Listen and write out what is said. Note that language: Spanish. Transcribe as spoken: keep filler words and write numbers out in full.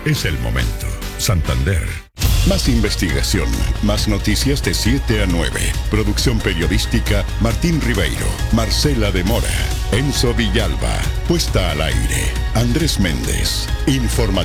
Es el momento. Santander. Más investigación, más noticias de siete a nueve. Producción periodística Martín Ribeiro, Marcela de Mora, Enzo Villalba. Puesta al aire, Andrés Méndez. Informa